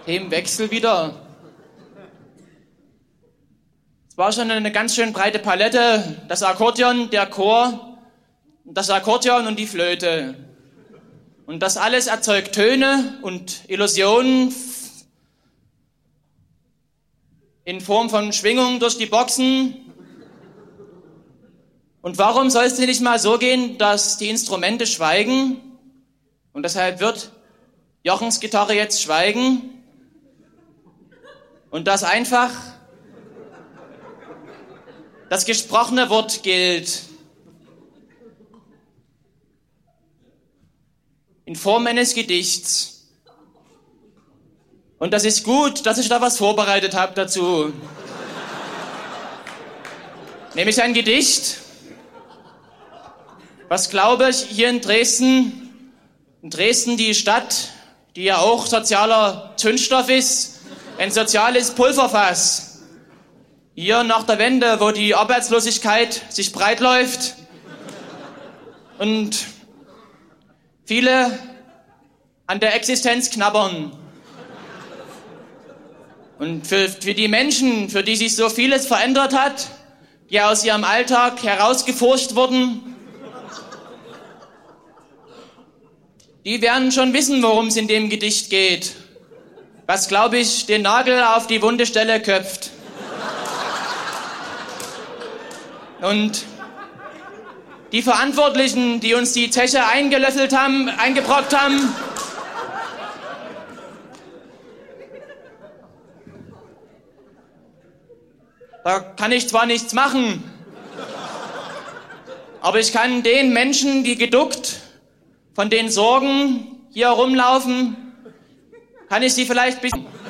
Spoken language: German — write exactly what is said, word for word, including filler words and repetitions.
Themenwechsel wieder. Es war schon eine ganz schön breite Palette. Das Akkordeon, der Chor, das Akkordeon und die Flöte. Und das alles erzeugt Töne und Illusionen in Form von Schwingungen durch die Boxen. Und warum soll es denn nicht mal so gehen, dass die Instrumente schweigen? Und deshalb wird Jochens Gitarre jetzt schweigen. Und dass einfach das gesprochene Wort gilt. In Form eines Gedichts. Und das ist gut, dass ich da was vorbereitet habe dazu. Nämlich ein Gedicht, was, glaube ich, hier in Dresden, in Dresden die Stadt, die ja auch sozialer Zündstoff ist, ein soziales Pulverfass. Hier nach der Wende, wo die Arbeitslosigkeit sich breitläuft und viele an der Existenz knabbern. Und für, für die Menschen, für die sich so vieles verändert hat, die aus ihrem Alltag herausgefurcht wurden, die werden schon wissen, worum es in dem Gedicht geht. Was, glaube ich, den Nagel auf die wunde Stelle köpft. Und die Verantwortlichen, die uns die Zeche eingelöffelt haben, eingebrockt haben, da kann ich zwar nichts machen, aber ich kann den Menschen, die geduckt von den Sorgen hier rumlaufen, kann ich sie vielleicht ein bisschen